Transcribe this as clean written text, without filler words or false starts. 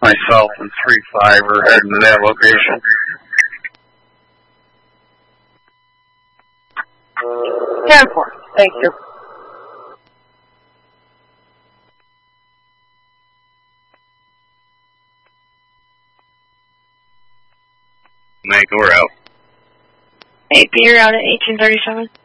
myself and 3-5 are heading to that location. 10-4. Thank you. Mike, we're out. Hey, Peter out at 1837.